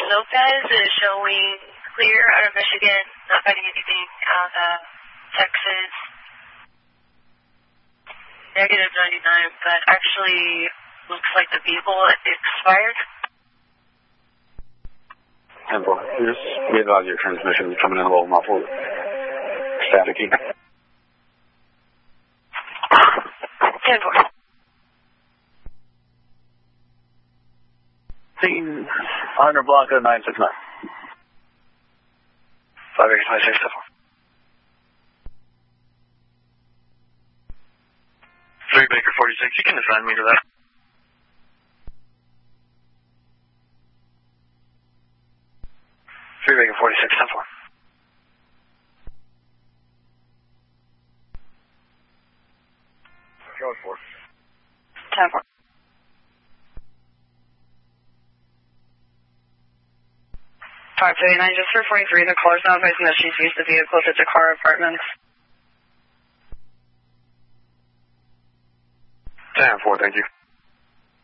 Lopez is showing clear out of Michigan, not finding anything out of Texas. Negative 99, but actually looks like the vehicle expired. 10-4. Just readvise your transmission coming in a little muffled. Staticky. 10-4. Seen under Blanca 969. 586 10-4. 3 Baker 46, you can assign me to that. 3 Baker 46, 10-4. 10-4. 539, just for 43, the caller's now advising that she's used the vehicle to Dakar Apartments. 10-4, thank you.